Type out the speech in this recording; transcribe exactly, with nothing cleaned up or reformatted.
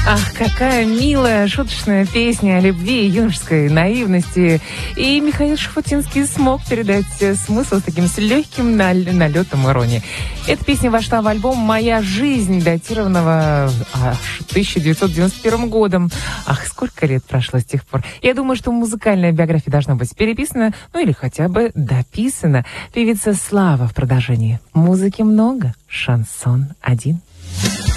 Ах, какая милая, шуточная песня о любви и юношеской наивности. И Михаил Шуфутинский смог передать смысл с таким с легким налетом иронии. Эта песня вошла в альбом «Моя жизнь», датированного аж тысяча девятьсот девяносто первым годом. Ах, сколько лет прошло с тех пор. Я думаю, что музыкальная биография должна быть переписана, ну или хотя бы дописана. Певица Слава в продолжении. Музыки много, шансон один.